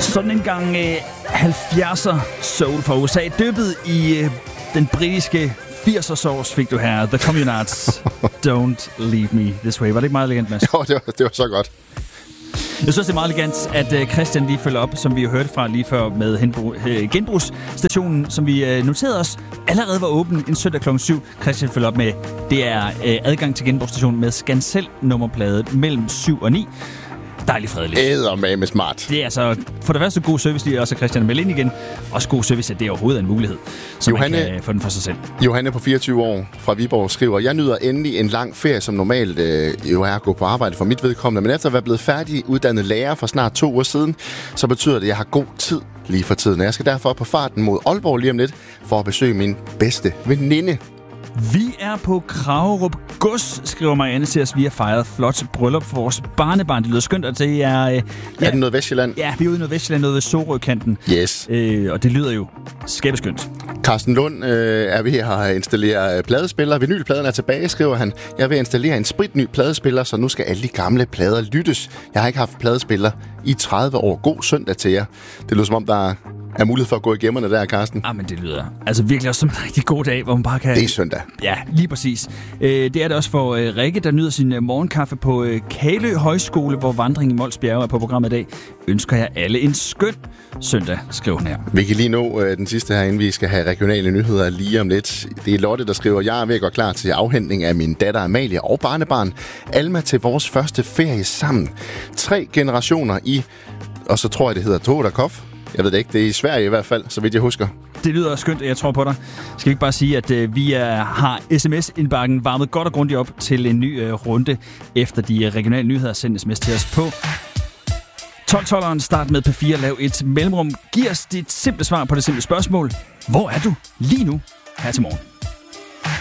Sådan en gang 70'er soul fra USA, dyppet i den britiske 80'er sauce, fik du her. The Communards, Don't Leave Me This Way. Var det ikke meget elegant, Mads? Jo, det var så godt. Jeg synes, det er meget elegant, at Christian lige følger op, som vi jo hørte fra lige før med genbrugsstationen, som vi noterede os allerede var åben en søndag kl. 7. Christian følger op med, det er adgang til genbrugsstationen med Scancell nummerplade mellem 7 og 9. Dejligt fredeligt. Eddermame smart. Det er altså for det første god service lige også, at Christian melde ind igen. Også god service, at det er overhovedet en mulighed, så Johanne, man kan få den for sig selv. Johanne på 24 år fra Viborg skriver, jeg nyder endelig en lang ferie, som normalt jo er at gå på arbejde for mit vedkommende. Men efter at være blevet færdig uddannet lærer for snart 2 uger siden, så betyder det, at jeg har god tid lige for tiden. Jeg skal derfor på farten mod Aalborg lige om lidt for at besøge min bedste veninde. Vi er på Kragerup Gods, skriver Marianne til os. Vi har fejret flot bryllup for vores barnebarn. Det lyder skønt, at det er... Er det noget Vestjylland? Ja, vi er ude i noget Vestjylland, noget ved Sorøkanten. Yes. Og det lyder jo skæbeskønt. Carsten Lund er ved at installere pladespiller. Vinylpladen er tilbage, skriver han. Jeg vil installere en spritny pladespiller, så nu skal alle de gamle plader lyttes. Jeg har ikke haft pladespiller i 30 år. God søndag til jer. Det lyder som om, der er mulighed for at gå i gemmerne der, Carsten. Men det lyder altså virkelig også som en rigtig god dag, hvor man bare kan... Det er søndag. Ja, lige præcis. Det er det også for Rikke, der nyder sin morgenkaffe på Kalø Højskole, hvor vandring i Mols Bjerge er på programmet i dag. Ønsker jeg alle en skøn søndag, skriver hun her. Vi kan lige nå den sidste her, inden vi skal have regionale nyheder lige om lidt. Det er Lotte, der skriver, jeg er ved at gå klar til afhentning af min datter Amalie og barnebarn Alma til vores første ferie sammen. 3 generationer i, og så tror jeg, det hedder Togodakov. Jeg ved det ikke. Det er i Sverige i hvert fald, så vidt jeg husker. Det lyder skønt, og jeg tror på dig. Skal vi ikke bare sige, at vi har sms-indbakken varmet godt og grundigt op til en ny runde, efter de regionale nyheder sendt sms til os på 12-12'eren. Start med P4, lav et mellemrum. Giv os dit simple svar på det simple spørgsmål. Hvor er du lige nu her til morgen?